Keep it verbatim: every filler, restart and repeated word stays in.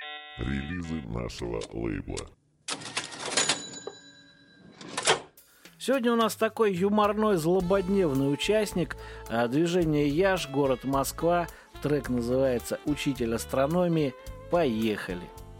Релизы нашего лейбла. Сегодня у нас такой юморной, злободневный участник. Движение Яш, город Москва. Трек называется «Учитель астрономии». Поехали!